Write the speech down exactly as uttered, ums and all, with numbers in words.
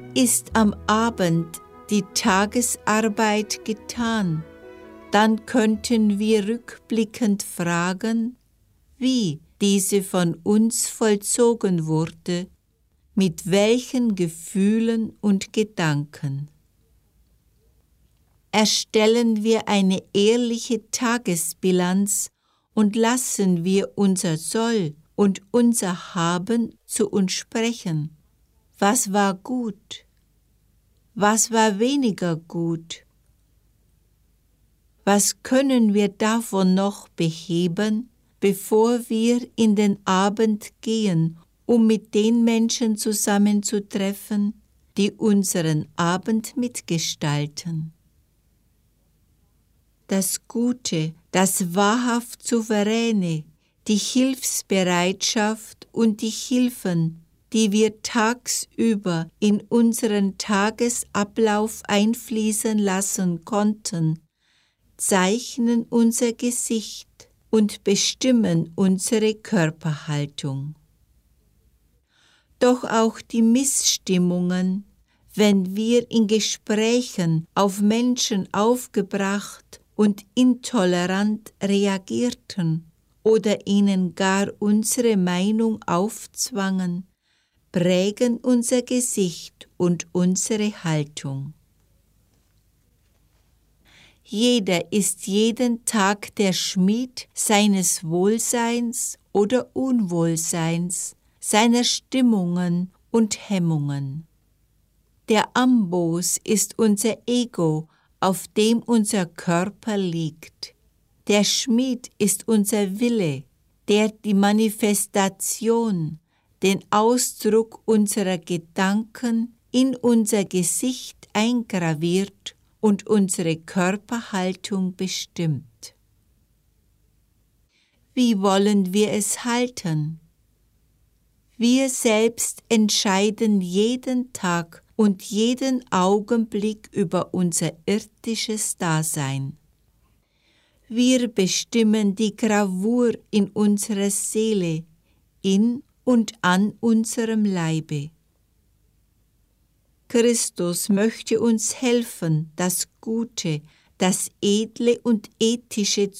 Ist am Abend die Tagesarbeit getan, dann könnten wir rückblickend fragen, wie diese von uns vollzogen wurde, mit welchen Gefühlen und Gedanken. Erstellen wir eine ehrliche Tagesbilanz und lassen wir unser Soll und unser Haben zu uns sprechen. Was war gut? Was war weniger gut? Was können wir davon noch beheben, bevor wir in den Abend gehen, um mit den Menschen zusammenzutreffen, die unseren Abend mitgestalten? Das Gute, das wahrhaft Souveräne, die Hilfsbereitschaft und die Hilfen, die wir tagsüber in unseren Tagesablauf einfließen lassen konnten, zeichnen unser Gesicht und bestimmen unsere Körperhaltung. Doch auch die Missstimmungen, wenn wir in Gesprächen auf Menschen aufgebracht und intolerant reagierten oder ihnen gar unsere Meinung aufzwangen, prägen unser Gesicht und unsere Haltung. Jeder ist jeden Tag der Schmied seines Wohlseins oder Unwohlseins, seiner Stimmungen und Hemmungen. Der Amboss ist unser Ego, auf dem unser Körper liegt. Der Schmied ist unser Wille, der die Manifestation, den Ausdruck unserer Gedanken in unser Gesicht eingraviert und unsere Körperhaltung bestimmt. Wie wollen wir es halten? Wir selbst entscheiden jeden Tag und jeden Augenblick über unser irdisches Dasein. Wir bestimmen die Gravur in unserer Seele, in und an unserem Leibe. Christus möchte uns helfen, das Gute, das Edle und Ethische